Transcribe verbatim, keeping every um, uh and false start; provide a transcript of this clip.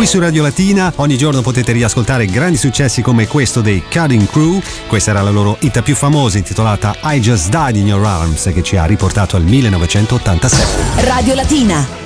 Qui su Radio Latina ogni giorno potete riascoltare grandi successi come questo dei Cutting Crew. Questa era la loro hit più famosa, intitolata I Just Died in Your Arms, che ci ha riportato al millenovecentottantasette. Radio Latina.